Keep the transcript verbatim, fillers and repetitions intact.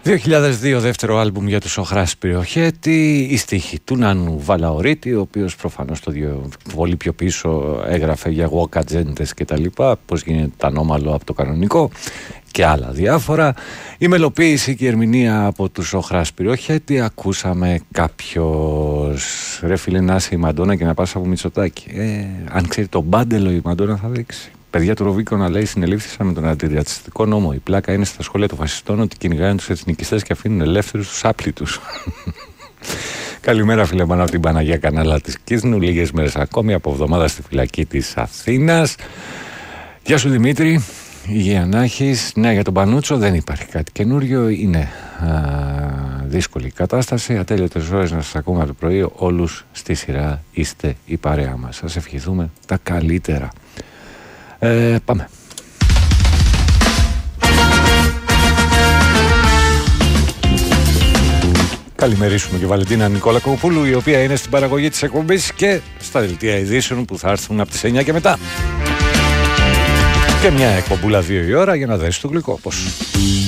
δύο χιλιάδες δύο, δεύτερο άλμπουμ για τους Οχρά Σπυροχέτη, η στίχη του Νάνου Βαλαωρίτη, ο οποίος προφανώς το δύο, πολύ πιο πίσω έγραφε για γουοκατζέντες και τα λοιπά, πώς γίνεται τα ανώμαλο από το κανονικό και άλλα διάφορα. Η μελοποίηση και η ερμηνεία από τους Οχρά Σπυροχέτη. Ακούσαμε κάποιος ρε φίλε να είσαι η Μαντόνα και να πας από Μητσοτάκη. Ε, αν ξέρει το μπάντελο η Μαντόνα θα δείξει. Παιδιά του Ροβίκο να λέει συνελήφθησαν με τον αντιρατσιστικό νόμο. Η πλάκα είναι στα σχόλια των φασιστών ότι κυνηγάνε τους εθνικιστές και αφήνουν ελεύθερους τους άπλητους. Καλημέρα φίλε πάνω από την Παναγία Κανάλα της Κίσνου. Λίγες μέρες ακόμη από εβδομάδα στη φυλακή της Αθήνας. Γεια σου Δημήτρη. Υγεία να έχεις. Ναι, για τον Πανούτσο δεν υπάρχει κάτι καινούριο. Είναι α, δύσκολη κατάσταση. Ατέλειωτες ώρες να σας ακούμε από το πρωί. Όλους στη σειρά είστε η παρέα μας. Σας ευχηθούμε τα καλύτερα. Ε, πάμε. Καλημερίσουμε και Βαλεντίνα Νικόλα Κοπούλου, η οποία είναι στην παραγωγή της εκπομπής και στα δελτία ειδήσεων που θα έρθουν από τις εννιά και μετά. Και μια εκπομπούλα δύο η ώρα για να δέσει το γλυκό πώς.